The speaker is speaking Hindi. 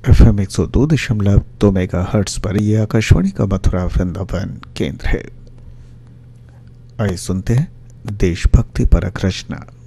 FM 102.2 मेगाहर्ट्ज पर यह आकाशवाणी का मथुरा वृंदावन केंद्र है। आइए सुनते हैं देशभक्ति परक रचना।